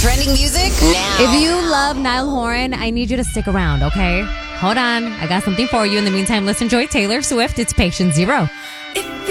Trending music now. If you love Niall Horan, I need you to stick around, okay? Hold on. I got something for you. In the meantime, let's enjoy Taylor Swift. It's Patient Zero. If